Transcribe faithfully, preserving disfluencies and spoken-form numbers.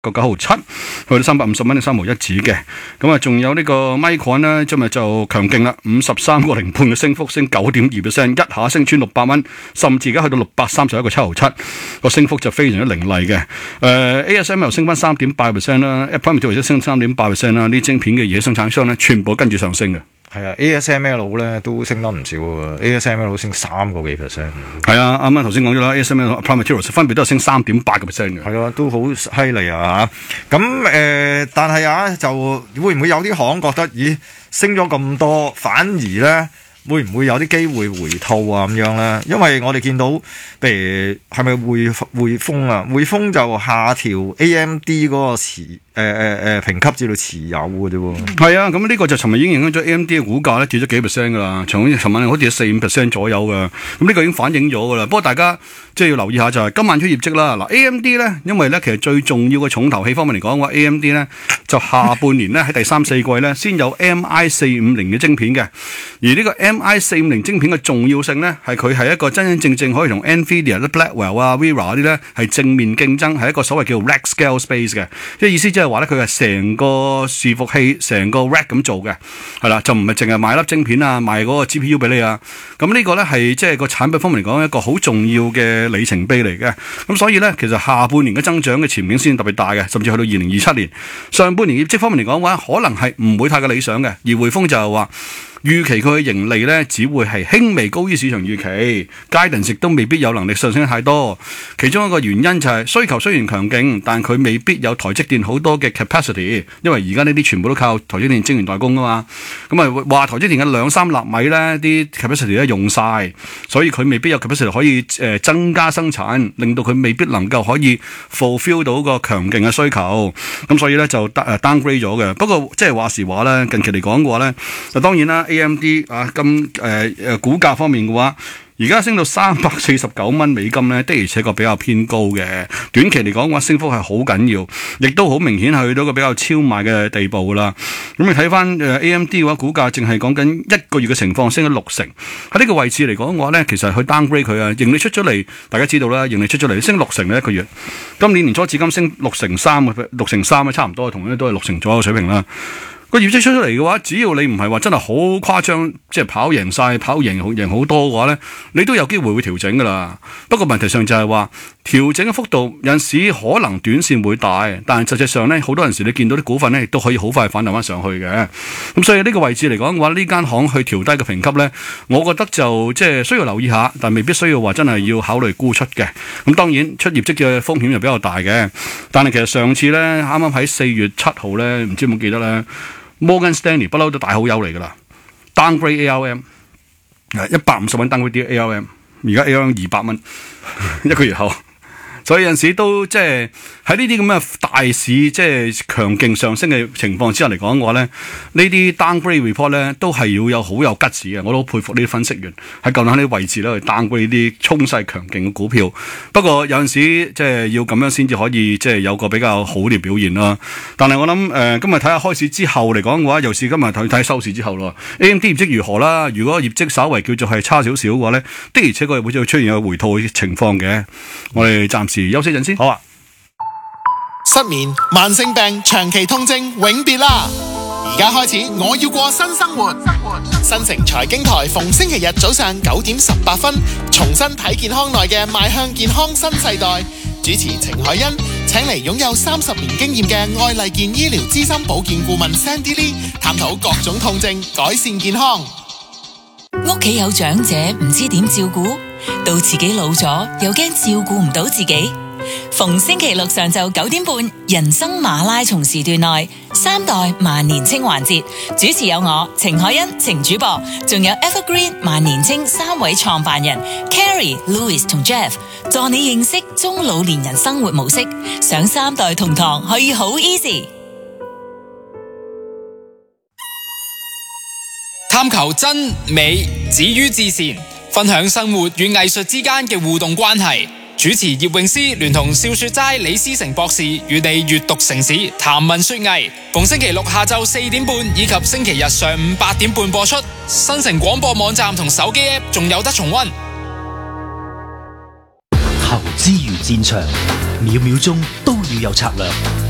個九毫七，去到三百五十蚊嘅三毫一指嘅。咁啊，仲有呢個 Micron 呢，今日就強勁啦，五十三個零半嘅升幅，升九點二 percent， 一下升穿六百蚊，甚至而家去到六百三十一個七毫七，個升幅就非常之凌厲嘅。誒、呃、A S M L 又升翻三點八 percent 啦 ，Apple 亦都升三點八 percent 啦，啲晶片嘅嘢生產商咧，全部跟住上升嘅。 係啊 ，A S M L 咧都升得唔少喎 ，A S M L 升三個幾 percent。係啊，啱啱頭先講咗啦 ，A S M L、Applied Materials 分別都係升三點八個 percent 嘅。 係啊，都好犀利啊！咁誒、呃，但係啊，就會唔會有啲行覺得，咦，升咗咁多，反而咧會唔會有啲機會回吐啊？咁樣咧，因為我哋見到，譬如係咪匯匯豐啊？匯豐就下調 A M D 嗰個持。誒誒誒評級至到持有嘅啫喎， 係啊，咁呢個就尋日已經影響咗 A M D 嘅股價咧，跌咗幾 percent 噶啦，從尋晚好似跌咗四五 percent 左右嘅，咁呢個已經反映咗噶啦。不過大家即係要留意下就係、是、今晚出業績啦。嗱 A M D 咧，因為咧其實最重要嘅重頭戲方面嚟講嘅話 ，A M D 咧就下半年咧喺第三四季咧先有 M I 四五零嘅晶片嘅，而呢個 M I 四五零晶片嘅重要性咧係佢係一個真真正正可以同 Nvidia、Blackwell 啊、Vera 嗰啲咧係正面競爭，係一個所謂叫 rack scale space 嘅，即係意思即係話咧佢係成個伺服器成個 rack 咁做嘅，係啦，就唔係淨係賣粒晶片啊，賣嗰個 G P U 俾你啊。咁呢個咧係即係個產品方面嚟講一個好重要嘅里程碑嚟嘅。咁所以咧，其實下半年嘅增長嘅前景先特別大嘅，甚至去到二零二七年。上半年業績方面嚟講嘅話，可能係唔會太過理想嘅。而匯豐就係話，預期佢嘅盈利咧，只會係輕微高於市場預期 ，guidance 亦都未必有能力上升得太多。其中一個原因就係、是、需求雖然強勁，但佢未必有台積電好多嘅 capacity， 因為而家呢啲全部都靠台積電晶圓代工啊嘛。咁啊話台積電嘅兩三納米咧，啲 capacity 咧用晒，所以佢未必有 capacity 可以誒、呃、增加生產，令到佢未必能夠可以 fulfill 到個強勁嘅需求。咁所以咧就 downgrade 咗嘅。不過即係話時話咧，近期嚟講嘅話咧，就當然啦。A M D 啊，咁誒誒股價方面嘅話，而家升到三百四十九蚊美金咧，的而且確比較偏高嘅。短期嚟講嘅話，升幅係好緊要，亦都好明顯係去到一個比較超賣嘅地步噶啦。咁你睇翻誒 A M D 嘅話，股價淨係講緊一個月嘅情況，升咗六成。喺呢個位置嚟講嘅話咧，其實佢 downgrade 佢啊，盈利出咗嚟，大家知道啦，盈利出咗嚟升六成咧一個月。今年年初至今升六成三嘅，六成三啊，差唔多，同樣都係六成左右嘅水平啦。個業績出咗嚟嘅話，只要你唔係話真係好誇張，即係跑贏晒、跑贏好贏好多嘅話咧，你都有機會會調整噶啦。不過問題上就係話調整嘅幅度有陣時可能短線會大，但係實際上咧好多陣時你見到啲股份咧亦都可以好快反彈翻上去嘅。咁所以呢個位置嚟講嘅話，呢間行去調低嘅評級咧，我覺得就即係需要留意下，但未必需要話真係要考慮沽出嘅。咁當然出業績嘅風險就比較大嘅。但係其實上次咧啱啱喺四月七號咧，唔知有冇記得咧？Morgan Stanley 不嬲都大好友嚟噶啦 ，downgrade A R M， 一百五十蚊 downgrade 啲 A R M， 而家 A R M 二百蚊一個月後，所以有陣時都即係喺呢啲咁嘅大市即係強勁上升嘅情況之下嚟講嘅話咧，呢啲 downgrade report 咧都係要有好有吉士嘅，我都好佩服呢啲分析員喺夠膽喺啲位置咧去 downgrade 呢啲衝勢強勁嘅股票。不過有陣時即係要咁樣先至可以即係有個比較好啲表現啦。但係我諗誒、呃、今日睇下開市之後嚟講嘅話，尤其是今日睇睇收市之後咯 ，A M D 業績如何啦？如果業績稍為叫做係差少少嘅話咧，的而且確會出現有回吐嘅情況嘅。我哋暫時休息陣先。 好啊。 失眠、慢性病、長期痛症永別啦！而家開始，我要過新生活。新城財經台逢星期日早上九點十八分，重新睇健康內嘅邁向健康新世代。主持程海欣請嚟擁有三十年經驗嘅愛麗健醫療資深保健顧問 Sandy Lee， 探討各種痛症，改善健康。 屋企有長者唔知點照顧，到自己老咗又驚照顧唔到自己。逢星期六上晝九點半，人生馬拉松時段內三代萬年青環節，主持有我程海欣、程主播，仲有 Evergreen 萬年青三位創辦人 Carrie、Louis 同 Jeff， 助你認識中老年人生活模式。上三代同堂可以好 easy。 探求真美止於至善，分享生活與藝術之間嘅互動關係。主持葉詠詩聯同笑說齋李思成博士與你閱讀城市談文說藝，逢星期六下晝四點半以及星期日上午八點半播出。新城廣播網站同手機 app 仲有得重溫。 投資如戰場，秒秒鐘都要有策略。